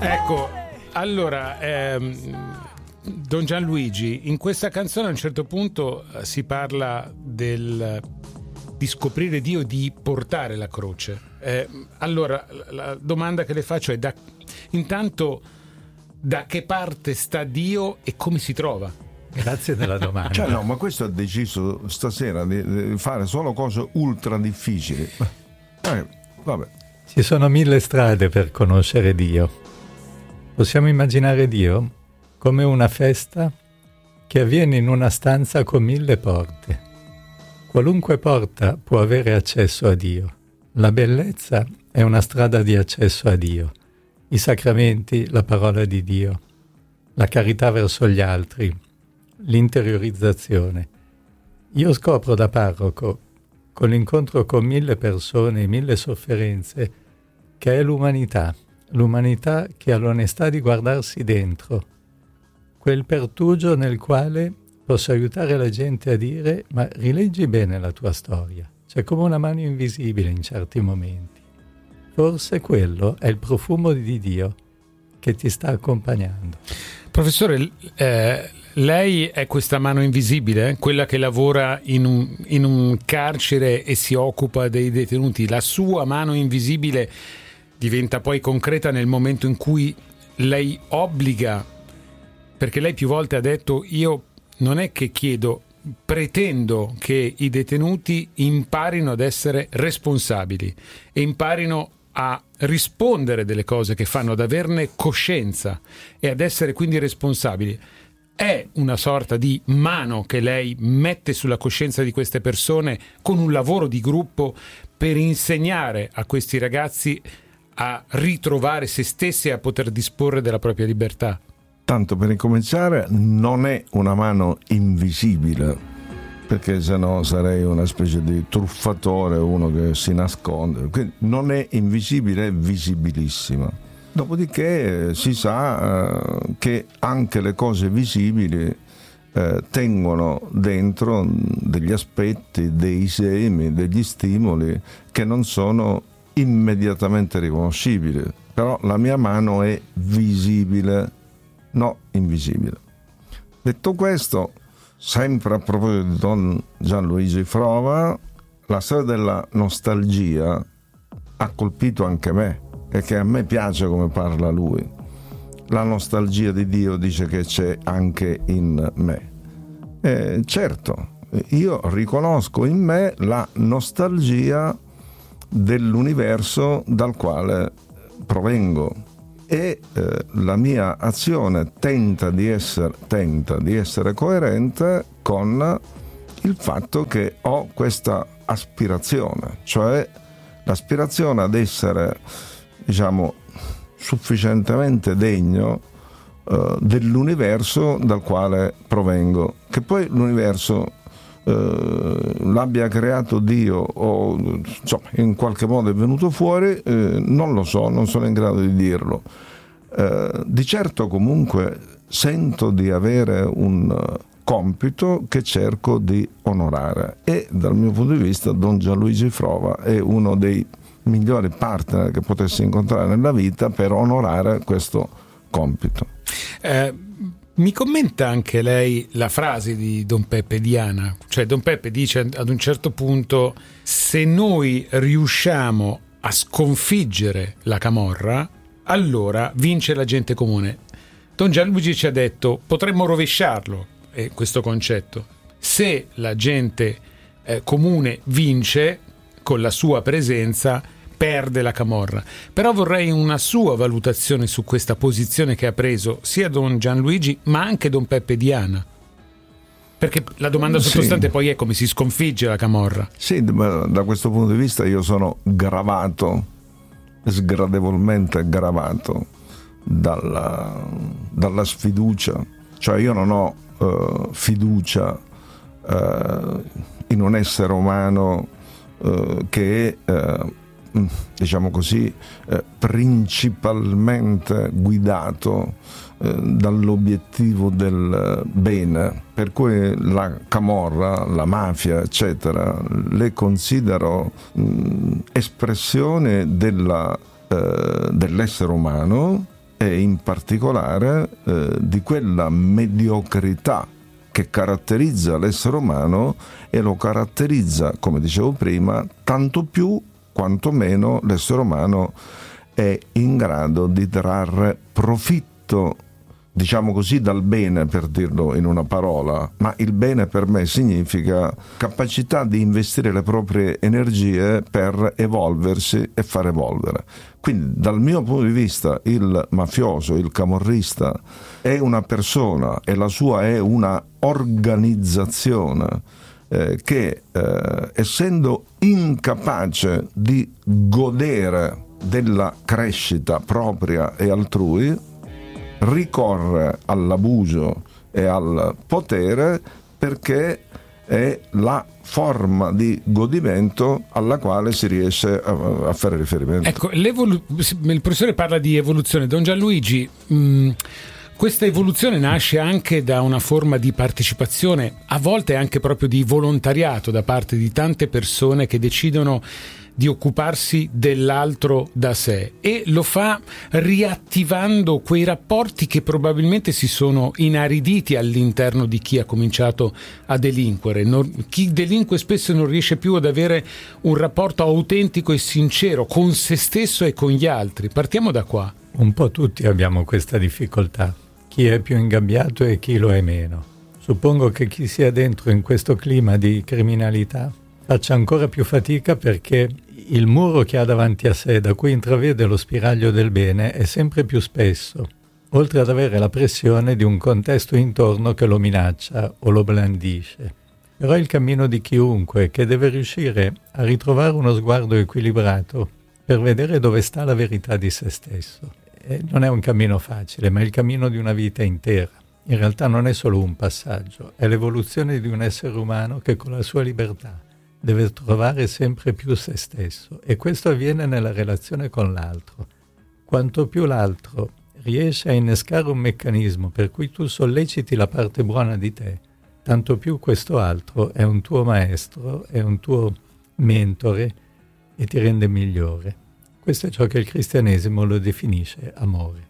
Ecco, allora, Don Gianluigi, in questa canzone a un certo punto si parla di scoprire Dio e di portare la croce. Allora, la domanda che le faccio è intanto da che parte sta Dio e come si trova? Grazie della domanda. Cioè, no, ma questo ha deciso stasera di fare solo cose ultra difficili. Vabbè. Ci sono 1000 strade per conoscere Dio. Possiamo immaginare Dio come una festa che avviene in una stanza con 1000 porte. Qualunque porta può avere accesso a Dio. La bellezza è una strada di accesso a Dio. I sacramenti, la parola di Dio, la carità verso gli altri, l'interiorizzazione. Io scopro da parroco, con l'incontro con 1000 persone e 1000 sofferenze, che è l'umanità che ha l'onestà di guardarsi dentro, quel pertugio nel quale posso aiutare la gente a dire: ma rileggi bene la tua storia, c'è come una mano invisibile in certi momenti. Forse quello è il profumo di Dio che ti sta accompagnando. Professore, lei è questa mano invisibile, quella che lavora in un carcere e si occupa dei detenuti. La sua mano invisibile diventa poi concreta nel momento in cui lei obbliga, perché lei più volte ha detto: io non è che chiedo, pretendo che i detenuti imparino ad essere responsabili e imparino a rispondere delle cose che fanno, ad averne coscienza e ad essere quindi responsabili. È una sorta di mano che lei mette sulla coscienza di queste persone con un lavoro di gruppo per insegnare a questi ragazzi a ritrovare se stessi e a poter disporre della propria libertà. Tanto per incominciare, non è una mano invisibile, perché sennò sarei una specie di truffatore, uno che si nasconde. Quindi non è invisibile, è visibilissima. Dopodiché si sa che anche le cose visibili tengono dentro degli aspetti, dei semi, degli stimoli che non sono immediatamente riconoscibili. Però la mia mano è visibile, no invisibile. Detto questo, sempre a proposito di Don Gianluigi Frova, la storia della nostalgia ha colpito anche me, e che a me piace come parla lui. La nostalgia di Dio dice che c'è anche in me. Certo, io riconosco in me la nostalgia dell'universo dal quale provengo e la mia azione tenta di essere coerente con il fatto che ho questa aspirazione, cioè l'aspirazione ad essere, diciamo, sufficientemente degno dell'universo dal quale provengo. Che poi l'universo l'abbia creato Dio o insomma, in qualche modo è venuto fuori, non lo so, non sono in grado di dirlo. Di certo comunque sento di avere un compito che cerco di onorare, e dal mio punto di vista Don Gianluigi Frova è uno dei migliori partner che potessi incontrare nella vita per onorare questo compito. Mi commenta anche lei la frase di Don Peppe Diana, cioè Don Peppe dice ad un certo punto: se noi riusciamo a sconfiggere la camorra, allora vince la gente comune. Don Gianluigi ci ha detto: potremmo rovesciarlo, questo concetto. Se la gente comune vince con la sua presenza, perde la camorra. Però vorrei una sua valutazione su questa posizione che ha preso sia Don Gianluigi ma anche Don Peppe Diana, perché la domanda sottostante poi è come si sconfigge la camorra. Sì, ma da questo punto di vista io sono gravato, sgradevolmente gravato dalla sfiducia, cioè io non ho fiducia in un essere umano che è diciamo così principalmente guidato dall'obiettivo del bene, per cui la camorra, la mafia eccetera le considero espressione dell'essere umano e in particolare di quella mediocrità che caratterizza l'essere umano, e lo caratterizza, come dicevo prima, tanto più quanto meno l'essere umano è in grado di trarre profitto, diciamo così, dal bene, per dirlo in una parola. Ma il bene per me significa capacità di investire le proprie energie per evolversi e far evolvere. Quindi dal mio punto di vista il mafioso, il camorrista è una persona, e la sua è una organizzazione che essendo incapace di godere della crescita propria e altrui, ricorre all'abuso e al potere perché è la forma di godimento alla quale si riesce a fare riferimento. Ecco, il professore parla di evoluzione. Don Gianluigi, questa evoluzione nasce anche da una forma di partecipazione, a volte anche proprio di volontariato da parte di tante persone che decidono di occuparsi dell'altro da sé, e lo fa riattivando quei rapporti che probabilmente si sono inariditi all'interno di chi ha cominciato a delinquere. Chi delinque spesso non riesce più ad avere un rapporto autentico e sincero con se stesso e con gli altri. Partiamo da qua. Un po' tutti abbiamo questa difficoltà, chi è più ingabbiato e chi lo è meno. Suppongo che chi sia dentro in questo clima di criminalità faccia ancora più fatica, perché il muro che ha davanti a sé, da cui intravede lo spiraglio del bene, è sempre più spesso, oltre ad avere la pressione di un contesto intorno che lo minaccia o lo blandisce. Però è il cammino di chiunque, che deve riuscire a ritrovare uno sguardo equilibrato per vedere dove sta la verità di se stesso. E non è un cammino facile, ma è il cammino di una vita intera. In realtà non è solo un passaggio, è l'evoluzione di un essere umano che con la sua libertà deve trovare sempre più se stesso, e questo avviene nella relazione con l'altro. Quanto più l'altro riesce a innescare un meccanismo per cui tu solleciti la parte buona di te, tanto più questo altro è un tuo maestro, è un tuo mentore e ti rende migliore. Questo è ciò che il cristianesimo lo definisce amore.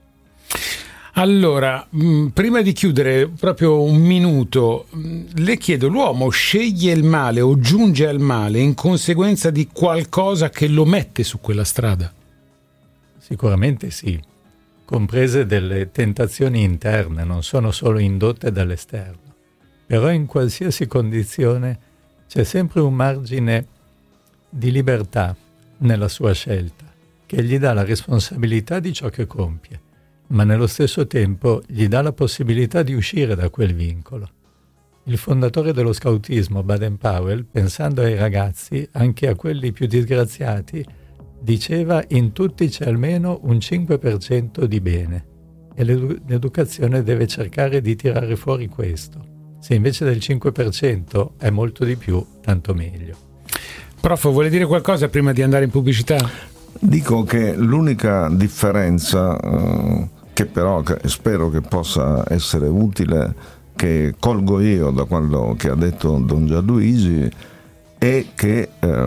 Allora, prima di chiudere, proprio un minuto, le chiedo: l'uomo sceglie il male o giunge al male in conseguenza di qualcosa che lo mette su quella strada? Sicuramente sì, comprese delle tentazioni interne, non sono solo indotte dall'esterno. Però in qualsiasi condizione c'è sempre un margine di libertà nella sua scelta, che gli dà la responsabilità di ciò che compie, ma nello stesso tempo gli dà la possibilità di uscire da quel vincolo. Il fondatore dello scautismo, Baden-Powell, pensando ai ragazzi, anche a quelli più disgraziati, diceva: in tutti c'è almeno un 5% di bene, e l'educazione deve cercare di tirare fuori questo. Se invece del 5% è molto di più, tanto meglio. Prof, vuole dire qualcosa prima di andare in pubblicità? Dico che l'unica differenza che però spero che possa essere utile, che colgo io da quello che ha detto Don Gianluigi, è che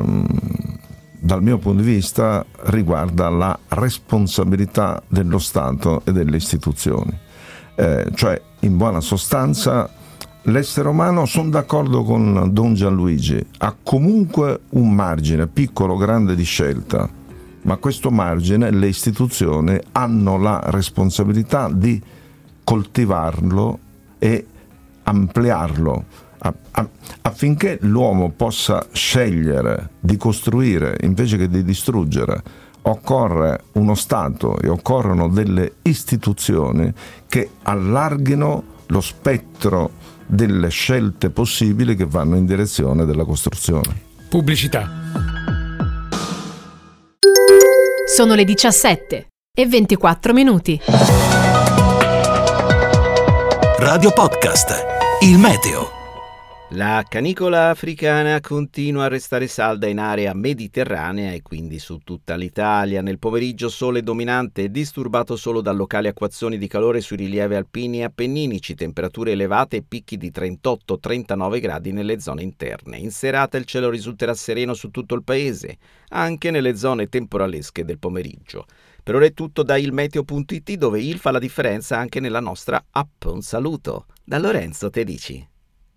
dal mio punto di vista riguarda la responsabilità dello Stato e delle istituzioni. Cioè, in buona sostanza, l'essere umano, sono d'accordo con Don Gianluigi, ha comunque un margine, piccolo o grande, di scelta, ma questo margine le istituzioni hanno la responsabilità di coltivarlo e ampliarlo affinché l'uomo possa scegliere di costruire invece che di distruggere. Occorre uno Stato e occorrono delle istituzioni che allarghino lo spettro delle scelte possibili che vanno in direzione della costruzione. Pubblicità. Sono le 17:24. Radio Podcast, il meteo. La canicola africana continua a restare salda in area mediterranea e quindi su tutta l'Italia. Nel pomeriggio sole dominante e disturbato solo da locali acquazzoni di calore sui rilievi alpini e appenninici, temperature elevate e picchi di 38-39 gradi nelle zone interne. In serata il cielo risulterà sereno su tutto il paese, anche nelle zone temporalesche del pomeriggio. Per ora è tutto da ilmeteo.it, dove il fa la differenza anche nella nostra app. Un saluto da Lorenzo Tedici.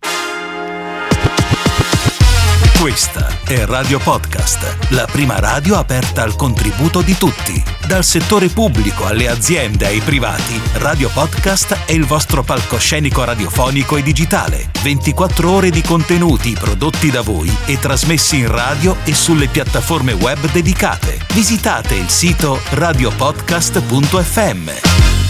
Questa è Radio Podcast, la prima radio aperta al contributo di tutti. Dal settore pubblico alle aziende ai privati, Radio Podcast è il vostro palcoscenico radiofonico e digitale. 24 ore di contenuti prodotti da voi e trasmessi in radio e sulle piattaforme web dedicate. Visitate il sito radiopodcast.fm.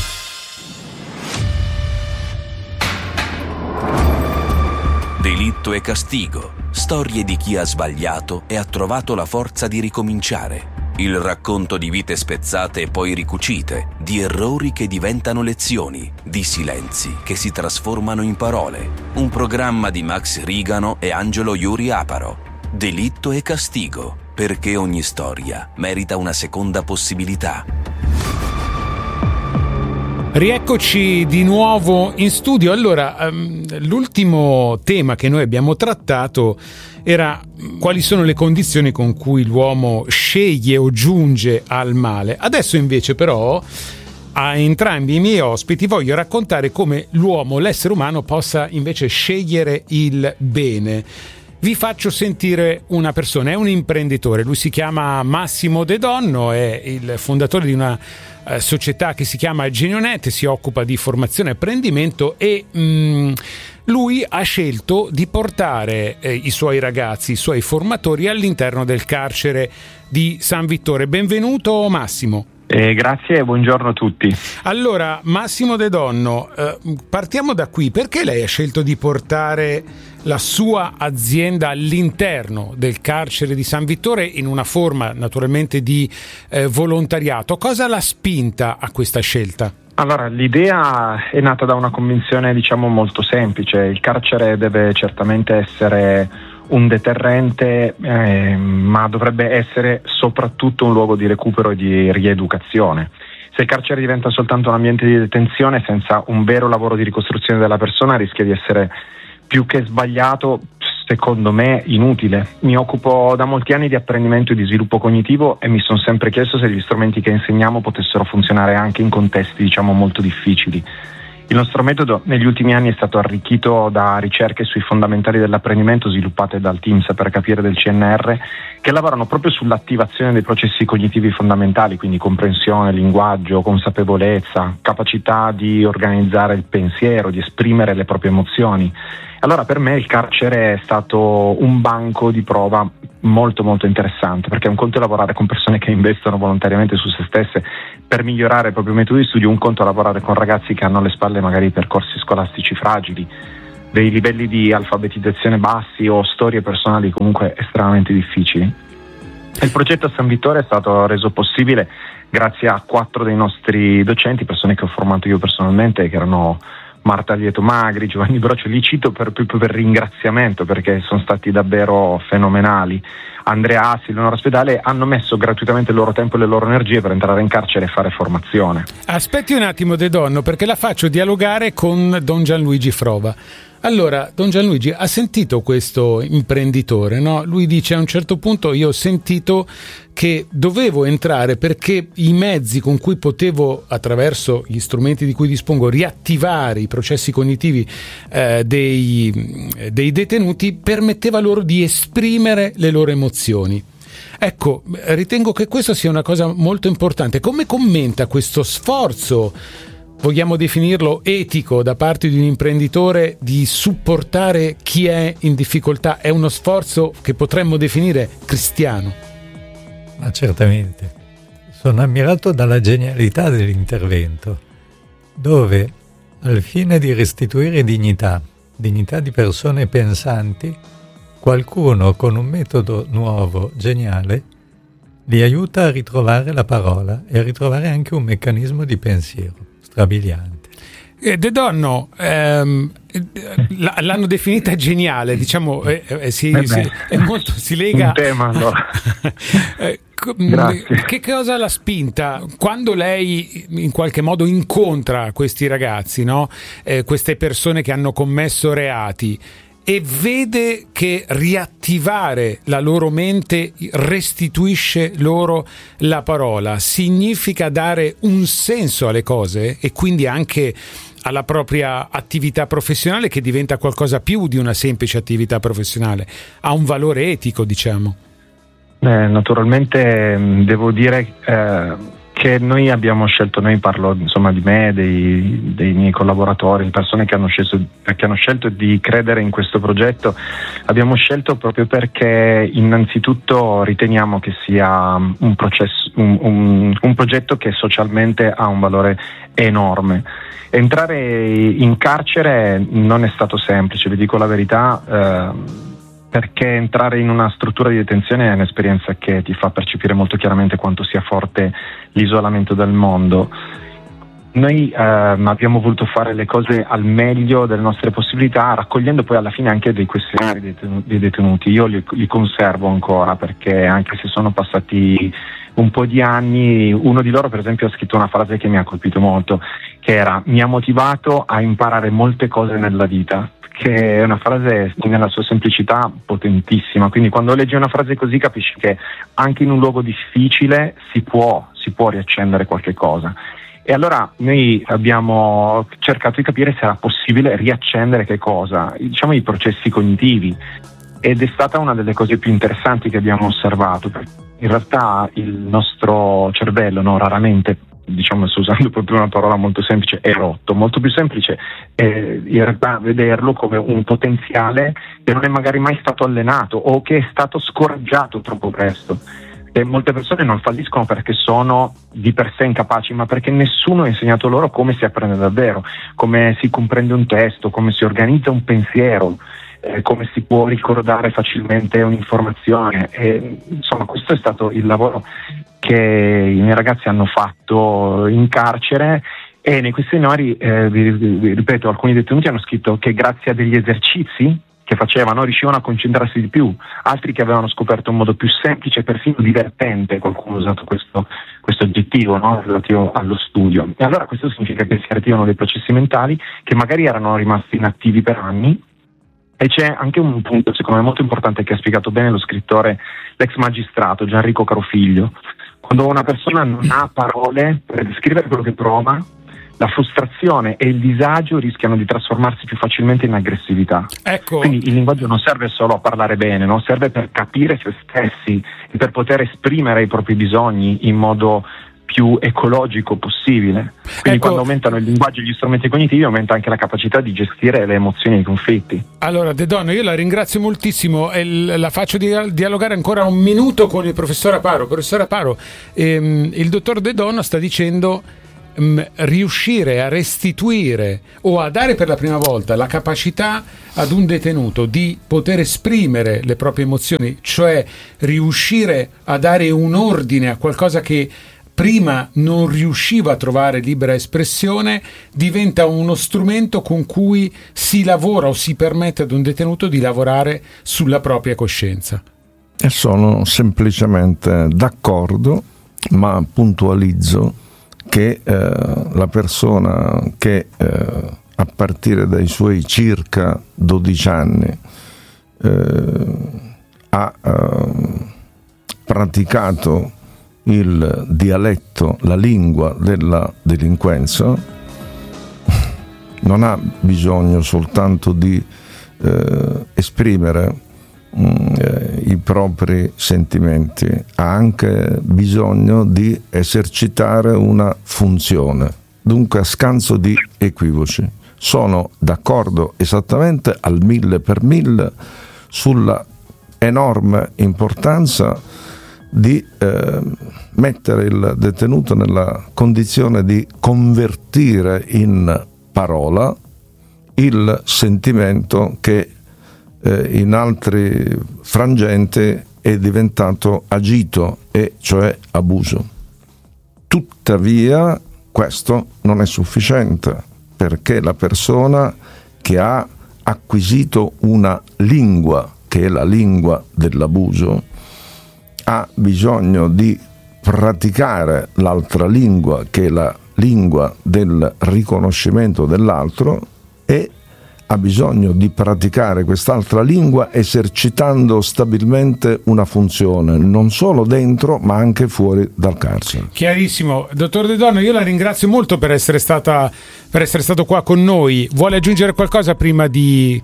Delitto e castigo. Storie di chi ha sbagliato e ha trovato la forza di ricominciare. Il racconto di vite spezzate e poi ricucite, di errori che diventano lezioni, di silenzi che si trasformano in parole. Un programma di Max Rigano e Angelo Iuri Aparo. Delitto e castigo, perché ogni storia merita una seconda possibilità. Rieccoci di nuovo in studio. Allora, l'ultimo tema che noi abbiamo trattato era quali sono le condizioni con cui l'uomo sceglie o giunge al male. Adesso invece però a entrambi i miei ospiti voglio raccontare come l'uomo, l'essere umano, possa invece scegliere il bene. Vi faccio sentire una persona, è un imprenditore, lui si chiama Massimo De Donno, è il fondatore di una società che si chiama Genionet, si occupa di formazione e apprendimento e lui ha scelto di portare i suoi ragazzi, i suoi formatori all'interno del carcere di San Vittore. Benvenuto Massimo. Grazie e buongiorno a tutti. Allora, Massimo De Donno, partiamo da qui. Perché lei ha scelto di portare la sua azienda all'interno del carcere di San Vittore in una forma naturalmente di volontariato? Cosa l'ha spinta a questa scelta? Allora, l'idea è nata da una convinzione, molto semplice. Il carcere deve certamente essere un deterrente, ma dovrebbe essere soprattutto un luogo di recupero e di rieducazione. Se il carcere diventa soltanto un ambiente di detenzione senza un vero lavoro di ricostruzione della persona, rischia di essere più che sbagliato, secondo me inutile. Mi occupo da molti anni di apprendimento e di sviluppo cognitivo e mi sono sempre chiesto se gli strumenti che insegniamo potessero funzionare anche in contesti molto difficili. Il nostro metodo negli ultimi anni è stato arricchito da ricerche sui fondamentali dell'apprendimento sviluppate dal Teams per capire del CNR, che lavorano proprio sull'attivazione dei processi cognitivi fondamentali, quindi comprensione, linguaggio, consapevolezza, capacità di organizzare il pensiero, di esprimere le proprie emozioni. Allora per me il carcere è stato un banco di prova molto molto interessante, perché un conto è lavorare con persone che investono volontariamente su se stesse per migliorare il proprio metodo di studio, un conto è lavorare con ragazzi che hanno alle spalle magari percorsi scolastici fragili, dei livelli di alfabetizzazione bassi o storie personali comunque estremamente difficili. Il progetto a San Vittore è stato reso possibile grazie a 4 dei nostri docenti, persone che ho formato io personalmente, che erano Marta Lieto Magri, Giovanni Brocio, li cito proprio per ringraziamento perché sono stati davvero fenomenali. Andrea Assi, Leonora Ospedale hanno messo gratuitamente il loro tempo e le loro energie per entrare in carcere e fare formazione. Aspetti un attimo De Donno, perché la faccio dialogare con Don Gianluigi Frova. Allora, Don Gianluigi ha sentito questo imprenditore, no? Lui dice a un certo punto: io ho sentito che dovevo entrare perché i mezzi con cui potevo, attraverso gli strumenti di cui dispongo, riattivare i processi cognitivi dei detenuti permetteva loro di esprimere le loro emozioni. Ecco, ritengo che questa sia una cosa molto importante. Come commenta questo sforzo, vogliamo definirlo etico, da parte di un imprenditore di supportare chi è in difficoltà? È uno sforzo che potremmo definire cristiano. Ma certamente. Sono ammirato dalla genialità dell'intervento, dove al fine di restituire dignità di persone pensanti, qualcuno con un metodo nuovo, geniale, li aiuta a ritrovare la parola e a ritrovare anche un meccanismo di pensiero strabiliante. De Donno, l'hanno definita geniale, diciamo, si lega. Un tema, allora. Che cosa l'ha spinta quando lei in qualche modo incontra questi ragazzi, no? Queste persone che hanno commesso reati, e vede che riattivare la loro mente restituisce loro la parola. Significa dare un senso alle cose e quindi anche alla propria attività professionale, che diventa qualcosa più di una semplice attività professionale, ha un valore etico, diciamo. Naturalmente devo dire che noi abbiamo scelto, noi parlo insomma di me, dei miei collaboratori, persone che hanno scelto di credere in questo progetto. Abbiamo scelto proprio perché innanzitutto riteniamo che sia un progetto che socialmente ha un valore enorme. Entrare in carcere non è stato semplice, vi dico la verità, perché entrare in una struttura di detenzione è un'esperienza che ti fa percepire molto chiaramente quanto sia forte l'isolamento dal mondo. Noi abbiamo voluto fare le cose al meglio delle nostre possibilità, raccogliendo poi alla fine anche dei questionari dei detenuti. Io li conservo ancora, perché anche se sono passati un po' di anni, uno di loro per esempio ha scritto una frase che mi ha colpito molto, che era: mi ha motivato a imparare molte cose nella vita, che è una frase nella sua semplicità potentissima. Quindi quando leggi una frase così capisci che anche in un luogo difficile si può riaccendere qualche cosa. E allora noi abbiamo cercato di capire se era possibile riaccendere che cosa? Diciamo i processi cognitivi. Ed è stata una delle cose più interessanti che abbiamo osservato. In realtà il nostro cervello, raramente, diciamo, usando proprio una parola molto semplice, è rotto. Molto più semplice è in realtà vederlo come un potenziale che non è magari mai stato allenato o che è stato scoraggiato troppo presto. E molte persone non falliscono perché sono di per sé incapaci, ma perché nessuno ha insegnato loro come si apprende davvero, come si comprende un testo, come si organizza un pensiero, come si può ricordare facilmente un'informazione. E, insomma, questo è stato il lavoro che i miei ragazzi hanno fatto in carcere. E nei questionari, vi ripeto, alcuni detenuti hanno scritto che grazie a degli esercizi che facevano riuscivano a concentrarsi di più, altri che avevano scoperto un modo più semplice, perfino divertente, qualcuno ha usato questo aggettivo, relativo allo studio. E allora questo significa che si attivano dei processi mentali che magari erano rimasti inattivi per anni. E c'è anche un punto secondo me molto importante che ha spiegato bene lo scrittore, l'ex magistrato Gianrico Carofiglio. Quando una persona non ha parole per descrivere quello che prova, la frustrazione e il disagio rischiano di trasformarsi più facilmente in aggressività. Ecco. Quindi il linguaggio non serve solo a parlare bene, serve per capire se stessi e per poter esprimere i propri bisogni in modo più ecologico possibile. Quindi quando aumentano il linguaggio e gli strumenti cognitivi, aumenta anche la capacità di gestire le emozioni e i conflitti. Allora, De Donno, io la ringrazio moltissimo e la faccio dialogare ancora un minuto con il professor Aparo. Professor Aparo, il dottor De Donno sta dicendo riuscire a restituire o a dare per la prima volta la capacità ad un detenuto di poter esprimere le proprie emozioni, cioè riuscire a dare un ordine a qualcosa che prima non riusciva a trovare libera espressione, diventa uno strumento con cui si lavora o si permette ad un detenuto di lavorare sulla propria coscienza. E sono semplicemente d'accordo, ma puntualizzo che la persona che a partire dai suoi circa 12 anni ha praticato il dialetto, la lingua della delinquenza, non ha bisogno soltanto di esprimere i propri sentimenti, ha anche bisogno di esercitare una funzione. Dunque, a scanso di equivoci, sono d'accordo esattamente al 1000% sulla enorme importanza di mettere il detenuto nella condizione di convertire in parola il sentimento che in altri frangenti è diventato agito, e cioè abuso. Tuttavia questo non è sufficiente, perché la persona che ha acquisito una lingua, che è la lingua dell'abuso, ha bisogno di praticare l'altra lingua, che è la lingua del riconoscimento dell'altro, e ha bisogno di praticare quest'altra lingua esercitando stabilmente una funzione, non solo dentro ma anche fuori dal carcere. Chiarissimo. Dottor De Donno, io la ringrazio molto per essere stato qua con noi. Vuole aggiungere qualcosa prima di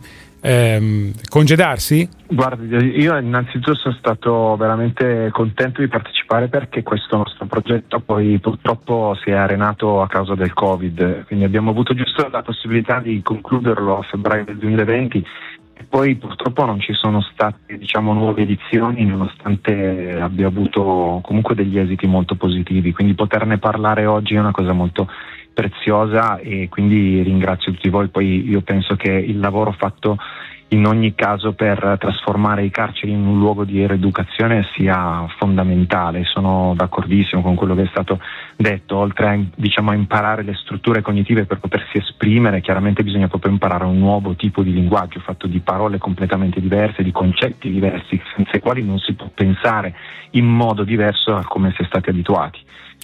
congedarsi? Guardi, io innanzitutto sono stato veramente contento di partecipare, perché questo nostro progetto poi purtroppo si è arenato a causa del Covid, quindi abbiamo avuto giusto la possibilità di concluderlo a febbraio del 2020 e poi purtroppo non ci sono state, diciamo, nuove edizioni, nonostante abbia avuto comunque degli esiti molto positivi, quindi poterne parlare oggi è una cosa molto preziosa e quindi ringrazio tutti voi. Poi io penso che il lavoro fatto in ogni caso per trasformare i carceri in un luogo di rieducazione sia fondamentale. Sono d'accordissimo con quello che è stato detto. Oltre a imparare le strutture cognitive per potersi esprimere, chiaramente bisogna proprio imparare un nuovo tipo di linguaggio fatto di parole completamente diverse, di concetti diversi, senza i quali non si può pensare in modo diverso a come si è stati abituati.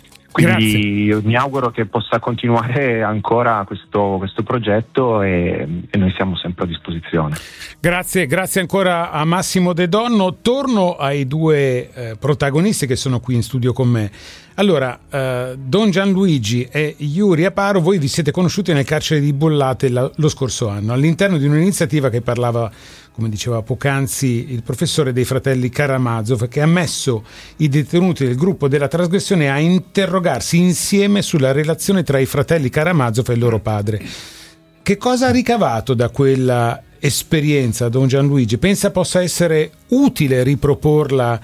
Quindi io mi auguro che possa continuare ancora questo progetto e noi siamo sempre a disposizione. Grazie ancora a Massimo De Donno. Torno ai due protagonisti che sono qui in studio con me. Allora, Don Gianluigi e Yuri Aparo, voi vi siete conosciuti nel carcere di Bollate lo scorso anno, all'interno di un'iniziativa che parlava, come diceva poc'anzi il professore, dei fratelli Karamazov, che ha messo i detenuti del gruppo della trasgressione a interrogarsi insieme sulla relazione tra i fratelli Karamazov e il loro padre. Che cosa ha ricavato da quella esperienza, Don Gianluigi? Pensa possa essere utile riproporla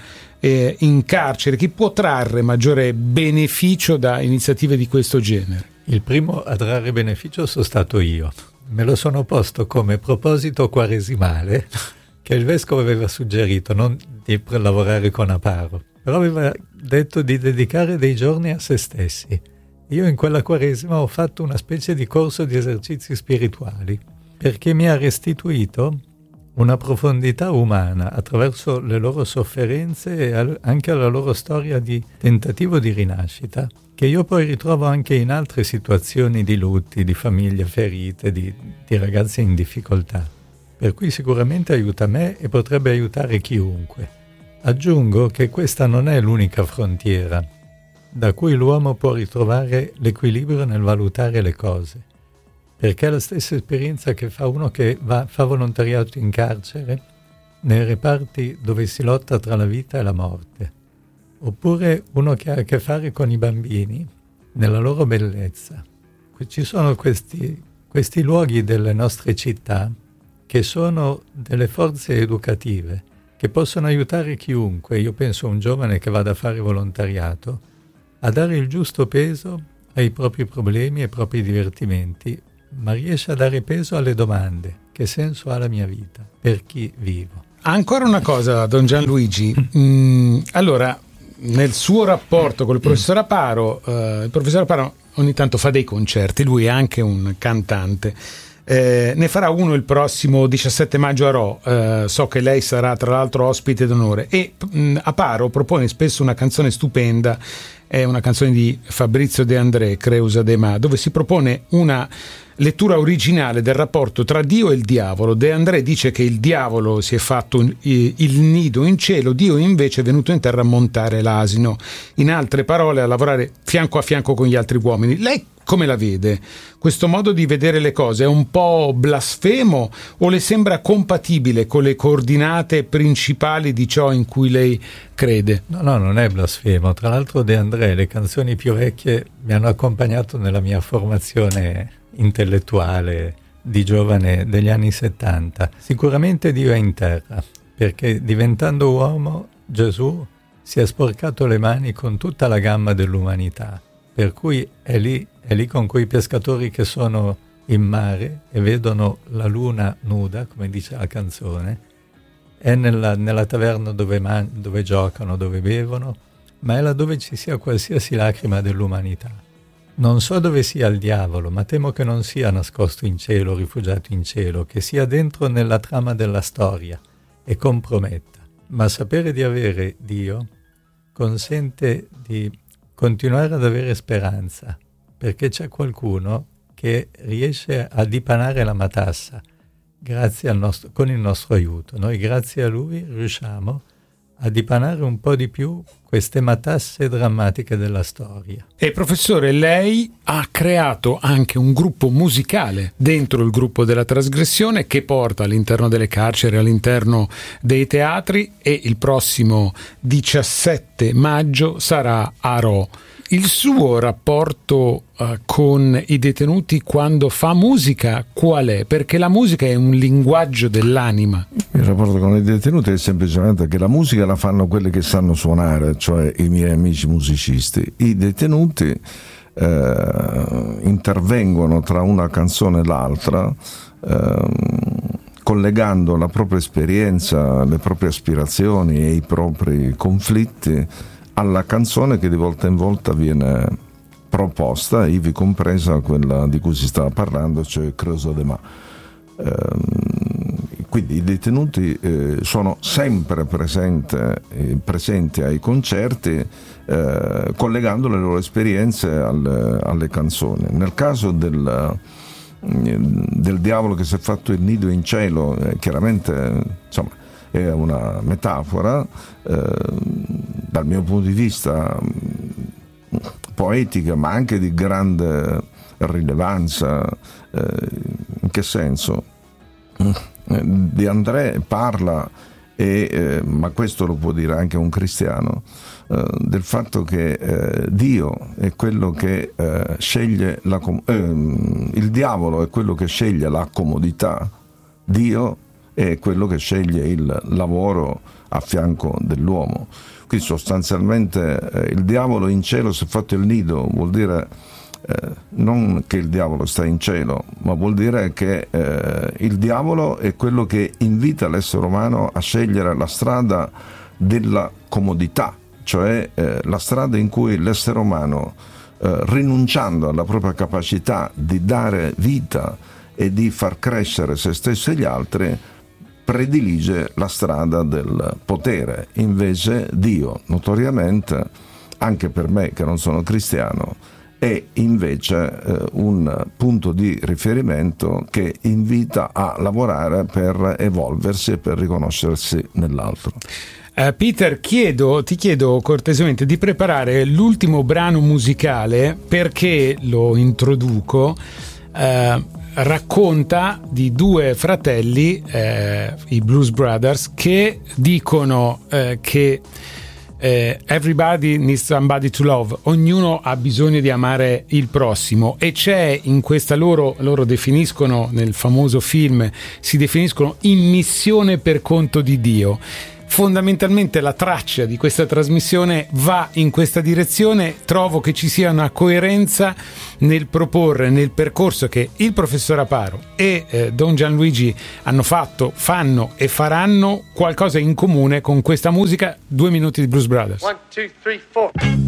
in carcere? Chi può trarre maggiore beneficio da iniziative di questo genere? Il primo a trarre beneficio sono stato io. Me lo sono posto come proposito quaresimale che il vescovo aveva suggerito, non di lavorare con Aparo, però aveva detto di dedicare dei giorni a se stessi. Io in quella quaresima ho fatto una specie di corso di esercizi spirituali, perché mi ha restituito una profondità umana attraverso le loro sofferenze e anche la loro storia di tentativo di rinascita, che io poi ritrovo anche in altre situazioni di lutti, di famiglie ferite, di ragazzi in difficoltà. Per cui sicuramente aiuta me e potrebbe aiutare chiunque. Aggiungo che questa non è l'unica frontiera da cui l'uomo può ritrovare l'equilibrio nel valutare le cose, perché è la stessa esperienza che fa uno che fa volontariato in carcere, nei reparti dove si lotta tra la vita e la morte, oppure uno che ha a che fare con i bambini nella loro bellezza. Ci sono questi luoghi delle nostre città che sono delle forze educative che possono aiutare chiunque. Io penso a un giovane che vada a fare volontariato a dare il giusto peso ai propri problemi e ai propri divertimenti, ma riesce a dare peso alle domande: che senso ha la mia vita? Per chi vivo? Ancora una cosa, Don Gianluigi. Allora, nel suo rapporto con il professor Aparo, il professor Aparo ogni tanto fa dei concerti, lui è anche un cantante. Ne farà uno il prossimo 17 maggio a Rho. So che lei sarà tra l'altro ospite d'onore, e Aparo propone spesso una canzone stupenda, è una canzone di Fabrizio De André, Creusa de Ma, dove si propone una lettura originale del rapporto tra Dio e il diavolo. De André dice che il diavolo si è fatto il nido in cielo, Dio invece è venuto in terra a montare l'asino, in altre parole a lavorare fianco a fianco con gli altri uomini. Lei come la vede? Questo modo di vedere le cose è un po' blasfemo o le sembra compatibile con le coordinate principali di ciò in cui lei crede? No, non è blasfemo. Tra l'altro De André, le canzoni più vecchie mi hanno accompagnato nella mia formazione intellettuale di giovane degli anni 70. Sicuramente Dio è in terra, perché diventando uomo Gesù si è sporcato le mani con tutta la gamma dell'umanità, per cui è lì con quei pescatori che sono in mare e vedono la luna nuda, come dice la canzone, è nella taverna dove giocano, dove bevono, ma è là dove ci sia qualsiasi lacrima dell'umanità. Non so dove sia il diavolo, ma temo che non sia nascosto in cielo, rifugiato in cielo, che sia dentro nella trama della storia e comprometta. Ma sapere di avere Dio consente di continuare ad avere speranza, perché c'è qualcuno che riesce a dipanare la matassa con il nostro aiuto. Noi grazie a lui riusciamo a dipanare un po' di più queste matasse drammatiche della storia. E professore, lei ha creato anche un gruppo musicale dentro il gruppo della trasgressione che porta all'interno delle carceri, all'interno dei teatri, e il prossimo 17 maggio sarà a Rho. Il suo rapporto con i detenuti quando fa musica qual è? Perché la musica è un linguaggio dell'anima. Il rapporto con i detenuti è semplicemente che la musica la fanno quelli che sanno suonare, cioè i miei amici musicisti. I detenuti intervengono tra una canzone e l'altra, collegando la propria esperienza, le proprie aspirazioni e i propri conflitti alla canzone che di volta in volta viene proposta, ivi compresa quella di cui si stava parlando, cioè Creuse de Ma. Quindi i detenuti sono sempre presenti ai concerti, collegando le loro esperienze alle canzoni. Nel caso del diavolo che si è fatto il nido in cielo, chiaramente insomma è una metafora dal mio punto di vista poetica, ma anche di grande rilevanza. In che senso? Di André parla, ma questo lo può dire anche un cristiano, del fatto che Dio è quello che sceglie il diavolo è quello che sceglie la comodità, Dio è quello che sceglie il lavoro a fianco dell'uomo. Quindi sostanzialmente il diavolo in cielo si è fatto il nido, vuol dire non che il diavolo sta in cielo, ma vuol dire che il diavolo è quello che invita l'essere umano a scegliere la strada della comodità, cioè la strada in cui l'essere umano, rinunciando alla propria capacità di dare vita e di far crescere se stesso e gli altri, predilige la strada del potere. Invece Dio, notoriamente, anche per me che non sono cristiano, è invece un punto di riferimento che invita a lavorare per evolversi e per riconoscersi nell'altro. Peter, ti chiedo cortesemente di preparare l'ultimo brano musicale, perché lo introduco. Racconta di due fratelli, i Blues Brothers, che dicono che everybody needs somebody to love, ognuno ha bisogno di amare il prossimo, e c'è in questa loro definiscono nel famoso film, si definiscono in missione per conto di Dio. Fondamentalmente la traccia di questa trasmissione va in questa direzione. Trovo che ci sia una coerenza nel proporre, nel percorso che il professor Aparo e Don Gianluigi hanno fatto, fanno e faranno qualcosa in comune con questa musica. 2 minuti di Blues Brothers. 1, 2, 3, 4